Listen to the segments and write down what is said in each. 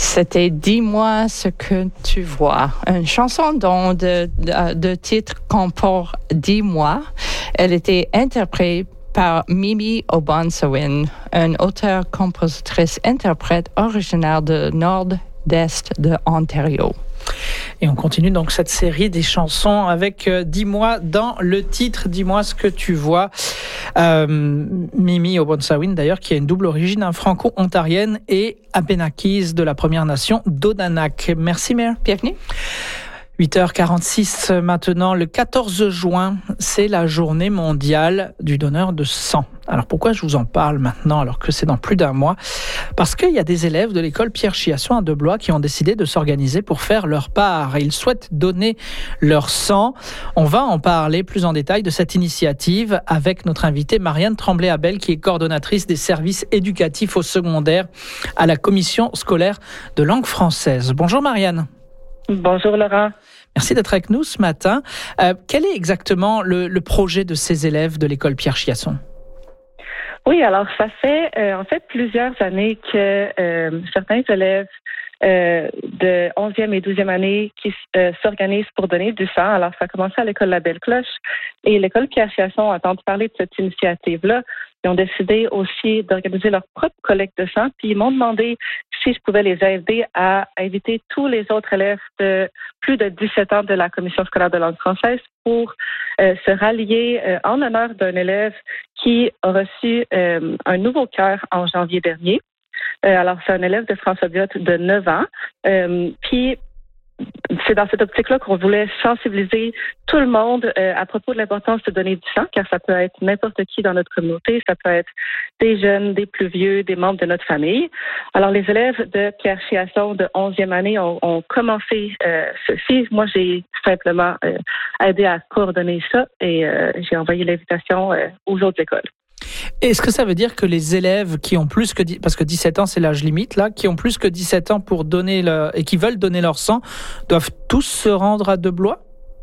C'était Dis-moi ce que tu vois, une chanson de titre comporte Dis-moi. Elle était interprétée par Mimi Obansawin, une auteure, compositrice, interprète originaire de nord-est de Ontario. Et on continue donc cette série des chansons avec Dis-moi dans le titre, Dis-moi ce que tu vois. Mimi Obansawin d'ailleurs qui a une double origine, franco-ontarienne et abénakise de la Première Nation d'Odanak. Merci Mère. Bienvenue. 8h46 maintenant, le 14 juin, c'est la journée mondiale du donneur de sang. Alors pourquoi je vous en parle maintenant alors que c'est dans plus d'un mois ? Parce qu'il y a des élèves de l'école Pierre Chiasson à Deblois qui ont décidé de s'organiser pour faire leur part. Ils souhaitent donner leur sang. On va en parler plus en détail de cette initiative avec notre invitée Marianne Tremblay-Abel qui est coordonnatrice des services éducatifs au secondaire à la commission scolaire de langue française. Bonjour Marianne. Bonjour Laurent. Merci d'être avec nous ce matin. Quel est exactement le projet de ces élèves de l'école Pierre Chiasson? Oui, alors ça fait en fait plusieurs années que certains élèves de 11e et 12e année qui s'organisent pour donner du sang. Alors ça a commencé à l'école La Belle Cloche et l'école Pierre Chiasson a entendu parler de cette initiative-là. Ils ont décidé aussi d'organiser leur propre collecte de sang. Puis ils m'ont demandé si je pouvais les aider à inviter tous les autres élèves de plus de 17 ans de la commission scolaire de langue française pour se rallier en honneur d'un élève qui a reçu un nouveau cœur en janvier dernier. Alors, c'est un élève de François Biot de 9 ans. Puis, c'est dans cette optique-là qu'on voulait sensibiliser tout le monde à propos de l'importance de donner du sang, car ça peut être n'importe qui dans notre communauté, ça peut être des jeunes, des plus vieux, des membres de notre famille. Alors, les élèves de Pierre Chiasson de 11e année ont commencé ceci. Moi, j'ai simplement aidé à coordonner ça et j'ai envoyé l'invitation aux autres écoles. Est-ce que ça veut dire que les élèves qui ont plus que parce que 17 ans c'est l'âge limite là, qui ont plus que 17 ans pour donner et qui veulent donner leur sang, doivent tous se rendre à Deblois?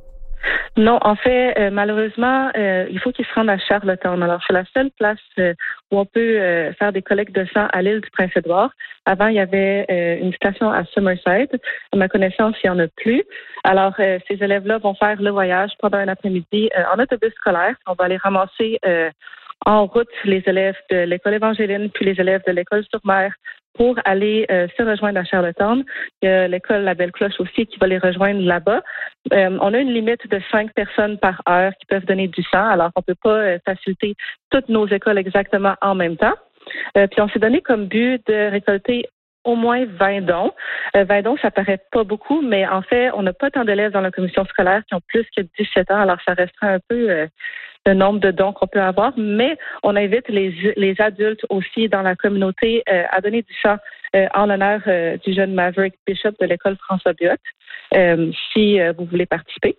Non, en fait, malheureusement, il faut qu'ils se rendent à Charlottetown. Alors, c'est la seule place où on peut faire des collectes de sang à l'île du Prince-Édouard. Avant, il y avait une station à Summerside. À ma connaissance, il n'y en a plus. Alors, ces élèves-là vont faire le voyage pendant un après-midi en autobus scolaire. On va aller ramasser en route les élèves de l'école Évangéline puis les élèves de l'école sur mer pour aller se rejoindre à Charlottetown. Il y a l'école La Belle Cloche aussi qui va les rejoindre là-bas. On a une limite de 5 personnes par heure qui peuvent donner du sang. Alors, on ne peut pas faciliter toutes nos écoles exactement en même temps. Puis, on s'est donné comme but de récolter au moins 20 dons. 20 dons, ça paraît pas beaucoup, mais en fait, on n'a pas tant d'élèves dans la commission scolaire qui ont plus que 17 ans. Alors, ça restera un peu le nombre de dons qu'on peut avoir, mais on invite les adultes aussi dans la communauté à donner du sang en l'honneur du jeune Maverick Bishop de l'école François Biot, si vous voulez participer.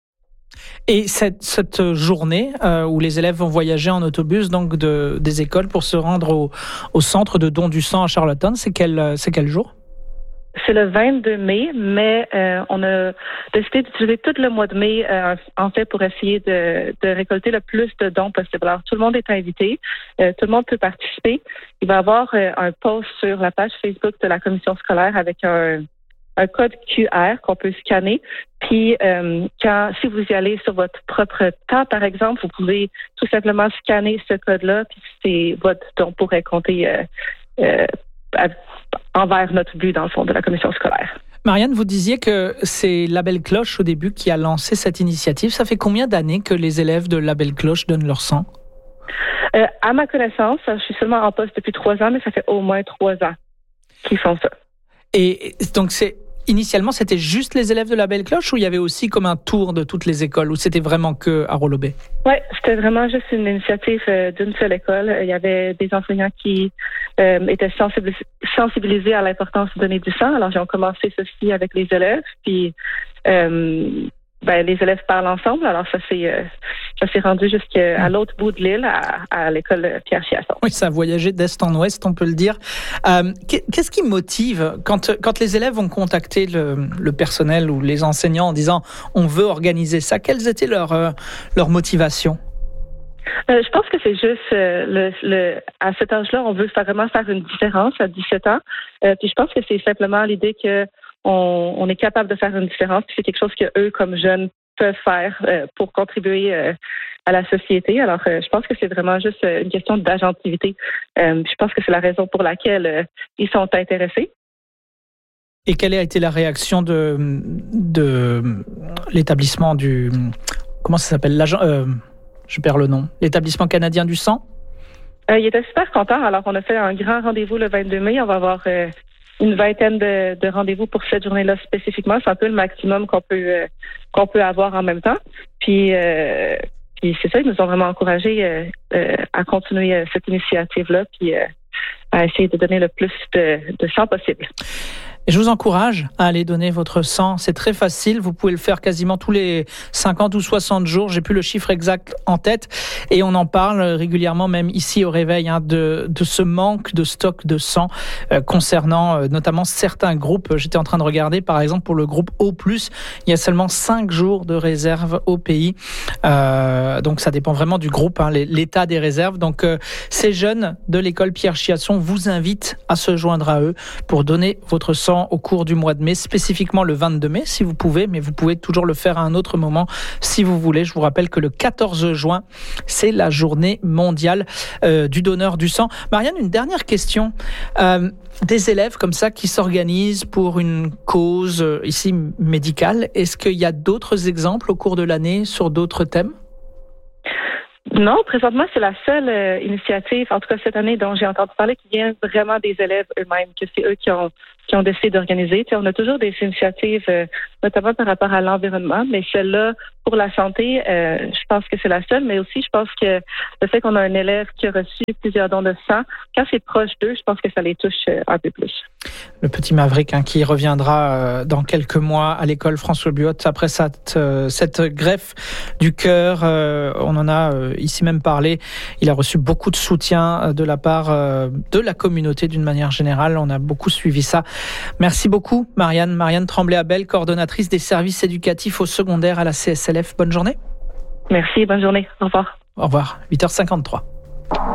Et cette journée où les élèves vont voyager en autobus donc des écoles pour se rendre au centre de don du sang à Charlottetown, c'est quel jour? C'est le 22 mai, mais on a décidé d'utiliser tout le mois de mai en fait pour essayer de récolter le plus de dons possible. Alors, tout le monde est invité, tout le monde peut participer. Il va y avoir un post sur la page Facebook de la commission scolaire avec un code QR qu'on peut scanner. Puis, si vous y allez sur votre propre temps, par exemple, vous pouvez tout simplement scanner ce code-là, puis votre don pourrait compter envers notre but, dans le fond, de la commission scolaire. Marianne, vous disiez que c'est La Belle Cloche, au début, qui a lancé cette initiative. Ça fait combien d'années que les élèves de La Belle Cloche donnent leur sang? À ma connaissance, je suis seulement en poste depuis 3 ans, mais ça fait au moins 3 ans qu'ils font ça. Et donc, initialement, c'était juste les élèves de La Belle Cloche ou il y avait aussi comme un tour de toutes les écoles ou c'était vraiment que à Rolobé? Oui, c'était vraiment juste une initiative d'une seule école. Il y avait des enseignants qui étaient sensibilisés à l'importance de donner du sang. Alors, ils ont commencé ceci avec les élèves. Puis, les élèves parlent ensemble. Alors, ça s'est rendu jusqu'à l'autre bout de l'île, à l'école Pierre Chiasson. Oui, ça a voyagé d'est en ouest, on peut le dire. Qu'est-ce qui motive quand les élèves vont contacter le personnel ou les enseignants en disant « on veut organiser ça », quelles étaient leurs motivations? Je pense que c'est juste à cet âge-là, on veut vraiment faire une différence à 17 ans. Puis je pense que c'est simplement l'idée que on est capable de faire une différence. Puis c'est quelque chose que eux, comme jeunes, peuvent faire pour contribuer à la société. Alors, je pense que c'est vraiment juste une question d'agentivité. Je pense que c'est la raison pour laquelle ils sont intéressés. Et quelle a été la réaction de l'établissement du... Comment ça s'appelle? Je perds le nom. L'établissement canadien du sang? Il était super content. Alors, on a fait un grand rendez-vous le 22 mai. On va avoir une vingtaine de rendez-vous pour cette journée-là spécifiquement. C'est un peu le maximum qu'on peut avoir en même temps. Puis c'est ça, ils nous ont vraiment encouragés à continuer cette initiative-là, puis à essayer de donner le plus de sang possible. Et je vous encourage à aller donner votre sang. C'est très facile. Vous pouvez le faire quasiment tous les 50 ou 60 jours. J'ai plus le chiffre exact en tête. Et on en parle régulièrement, même ici au réveil, de ce manque de stock de sang concernant notamment certains groupes. J'étais en train de regarder, par exemple, pour le groupe O+, il y a seulement 5 jours de réserve au pays. Donc ça dépend vraiment du groupe, l'état des réserves. Donc ces jeunes de l'école Pierre Chiasson vous invitent à se joindre à eux pour donner votre sang au cours du mois de mai, spécifiquement le 22 mai si vous pouvez, mais vous pouvez toujours le faire à un autre moment si vous voulez. Je vous rappelle que le 14 juin, c'est la journée mondiale du donneur du sang. Marianne, une dernière question. Des élèves comme ça qui s'organisent pour une cause ici médicale, est-ce qu'il y a d'autres exemples au cours de l'année sur d'autres thèmes? Non, présentement, c'est la seule initiative, en tout cas cette année, dont j'ai entendu parler, qui vient vraiment des élèves eux-mêmes, que c'est eux qui ont décidé d'organiser. Tu sais, on a toujours des initiatives, notamment par rapport à l'environnement, mais celle-là, pour la santé, je pense que c'est la seule, mais aussi, je pense que le fait qu'on a un élève qui a reçu plusieurs dons de sang, quand c'est proche d'eux, je pense que ça les touche un peu plus. Le petit Maverick qui reviendra dans quelques mois à l'école François Buot après cette greffe du cœur. On en a ici même parlé. Il a reçu beaucoup de soutien de la part de la communauté d'une manière générale. On a beaucoup suivi ça. Merci beaucoup Marianne Tremblay-Abel, coordonnatrice des services éducatifs au secondaire à la CSLF. Bonne journée. Merci, bonne journée. Au revoir. Au revoir. 8h53.